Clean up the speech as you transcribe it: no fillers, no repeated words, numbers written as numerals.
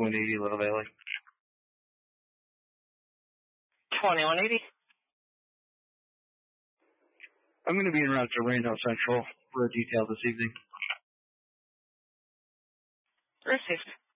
180 Little Valley. 2180. I'm going to be en route to Randall Central for a detail this evening. Received.